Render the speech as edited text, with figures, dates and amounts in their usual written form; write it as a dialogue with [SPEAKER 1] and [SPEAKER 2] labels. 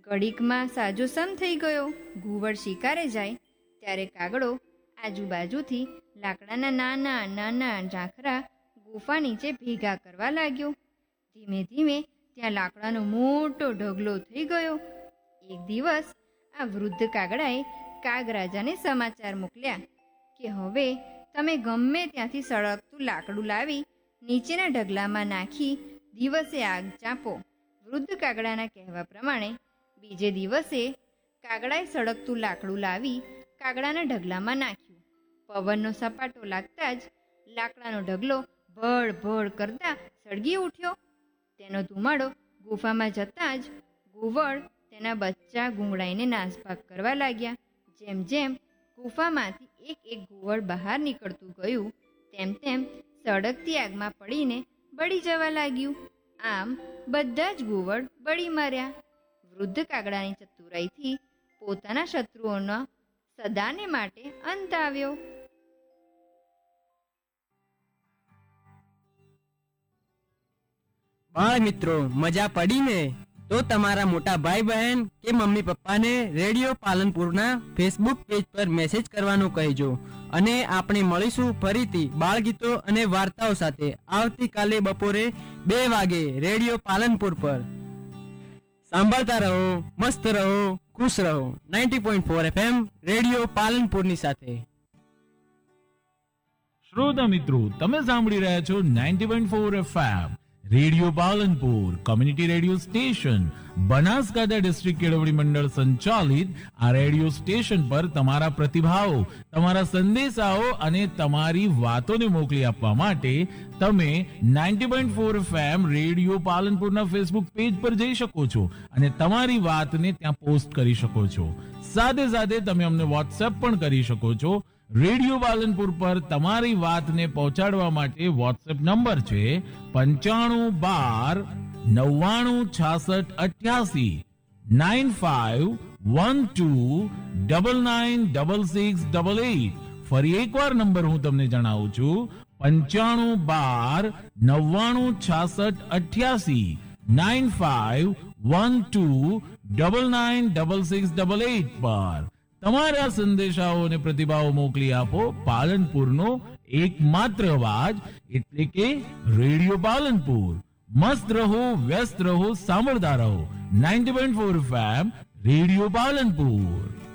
[SPEAKER 1] ઘડીકમાં સાજો સમ થઈ ગયો. ઘુવડ શિકારે જાય ત્યારે કાગડો આજુબાજુથી લાકડાના નાના નાના ઝાંખરા ગુફા નીચે ભેગા કરવા લાગ્યો. ધીમે ધીમે ત્યાં લાકડાનો મોટો ઢગલો થઈ ગયો. એક દિવસ આ વૃદ્ધ કાગડાએ કાગરાજાને સમાચાર મોકલ્યા કે હવે તમે ગમે ત્યાંથી સળગતું લાકડું લાવી નીચેના ઢગલામાં નાખી દિવસે આગ ચાંપો. વૃદ્ધ કાગડાના કહેવા પ્રમાણે બીજે દિવસે કાગડાએ સળગતું લાકડું લાવી કાગડાના ઢગલામાં નાખ્યું. પવનનો સપાટો લાગતા જ લાકડાનો ઢગલો ભળ ભળ કરતા સળગી ઉઠ્યો. તેનો ધુમાડો ગુફામાં જતાં જ ઘુવડ તેના બચ્ચા ગુંગળાઈને નાસભાગ કરવા લાગ્યા. જેમ જેમ ગુફામાંથી એક એક ઘુવડ બહાર નીકળતું ગયું તેમ તેમ સળગતી આગમાં પડીને બળી જવા લાગ્યું. આમ બધા જ ઘુવડ બળી મર્યા. વૃદ્ધ કાગડાની ચતુરાઈથી પોતાના શત્રુઓનો સદાને માટે અંત આવ્યો.
[SPEAKER 2] બાળ મિત્રો, મજા પડી ને? તો તમારા મોટા ભાઈ બહેન કે મમ્મી પપ્પાને રેડિયો પાલનપુરના ફેસબુક પેજ પર મેસેજ કરવાનું કહેજો. અને આપણે મળીશું ફરીથી બાળગીતો અને વાર્તાઓ સાથે આવતીકાલે બપોરે 2 વાગે રેડિયો પાલનપુર પર. સાંભળતા રહો, મસ્ત રહો, ખુશ રહો. 90.4 FM રેડિયો પાલનપુરની સાથે.
[SPEAKER 3] શ્રોતા મિત્રો, તમે સાંભળી રહ્યા છો 90.4 FM radio Palanpur, community radio station, Banaskantha district કેળવણી મંડળ સંચાલિત આ રેડિયો સ્ટેશન પર તમારા પ્રતિભાવો, તમારા સંદેશાઓ અને તમારી વાતોને મોકલી આપવા માટે તમે 90.4 FM રેડિયો પાલનપુરના ફેસબુક પેજ પર જઈ શકો છો અને તમારી વાતને ત્યાં પોસ્ટ કરી શકો છો. સાથે સાથે તમે અમને વોટ્સએપ પણ કરી શકો છો. રેડિયો પાલનપુર પર તમારી વાતને પહોંચાડવા માટે વોટ્સએપ નંબર છે 9512996688 9512996688. ફરી એકવાર નંબર હું તમને જણાવું છું 9512996688 9512996688 પર તમારા સંદેશાઓ અને પ્રતિભાવો મોકલી આપો. પાલનપુરનો એકમાત્ર અવાજ એટલે કે રેડિયો પાલનપુર. મસ્ત રહો, વ્યસ્ત રહો, સાંભળતા રહો. 90.4 FM રેડિયો પાલનપુર.